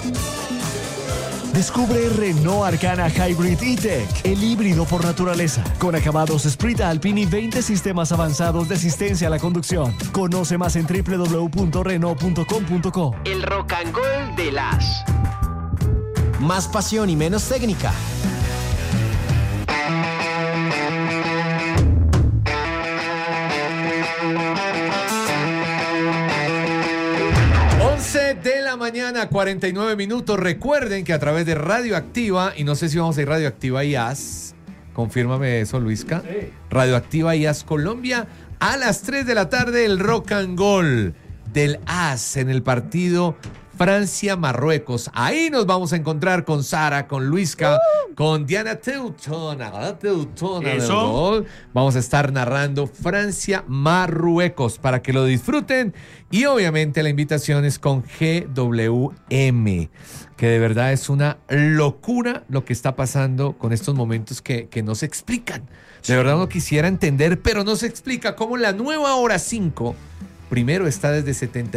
Descubre Renault Arcana Hybrid E-Tech, el híbrido por naturaleza, con acabados Sprint Alpine y 20 sistemas avanzados de asistencia a la conducción. Conoce más en www.renault.com.co. El rock and roll de las. Más pasión y menos técnica. De la mañana, 49 minutos. Recuerden que a través de Radioactiva, y no sé si vamos a ir Radioactiva IAS, confírmame eso, Luisca. Sí. Radioactiva IAS Colombia, a las 3 de la tarde, el rock and roll del AS en el partido Francia-Marruecos. Ahí nos vamos a encontrar con Sara, con Luisca, con Diana Teutona del gol. Vamos a estar narrando Francia-Marruecos para que lo disfruten. Y obviamente la invitación es con GWM, que de verdad es una locura lo que está pasando con estos momentos que no se explican. De verdad uno quisiera entender, pero no se explica cómo la nueva hora 5... primero está desde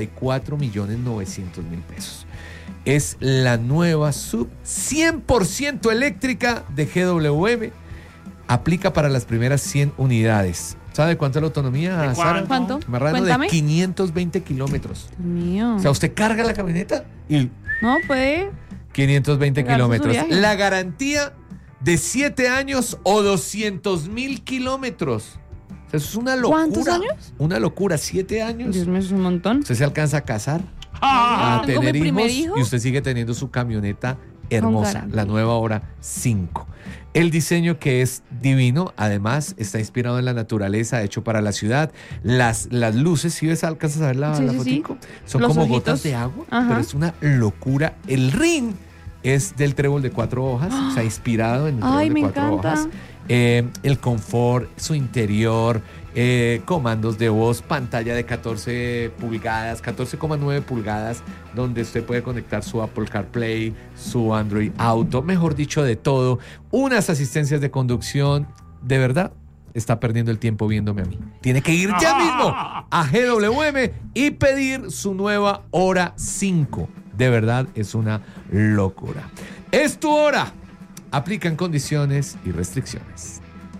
74.900.000 pesos. Es la nueva sub 100% eléctrica de GWM. Aplica para las primeras 100 unidades. ¿Sabe cuánto es la autonomía, Sara? ¿Cuánto? Marrano, de 520 kilómetros. Dios mío. O sea, usted carga la camioneta y... No, puede... 520 kilómetros. Su La garantía de 7 años o 200.000 kilómetros. O sea, eso es una locura. ¿Cuántos años? Una locura, 7 años. Dios mío, es un montón. Usted se alcanza a casar, a tener mi primer hijos, hijo. y usted sigue teniendo su camioneta hermosa, la nueva hora 5. El diseño, que es divino, además está inspirado en la naturaleza, hecho para la ciudad. Las luces, si ves, alcanzas a ver la fotico, son los como ojitos. gotas de agua. Ajá. Pero es una locura. El ring es del trébol de 4 hojas, o sea, inspirado en el trébol de 4 hojas. El confort, su interior, comandos de voz, pantalla de 14 pulgadas, 14,9 pulgadas, donde usted puede conectar su Apple CarPlay, su Android Auto, mejor dicho, de todo. Unas asistencias de conducción, de verdad, está perdiendo el tiempo viéndome a mí. Tiene que ir ya mismo a GWM y pedir su nueva hora 5. De verdad, es una locura. Es tu hora. Aplican condiciones y restricciones.